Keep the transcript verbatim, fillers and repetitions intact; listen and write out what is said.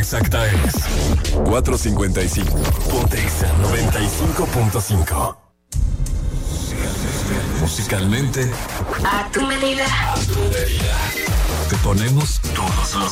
exacta es cuatro cincuenta y cinco. Ponte Exa noventa y cinco punto cinco. Musicalmente, a tu medida. a tu medida. Te ponemos todos los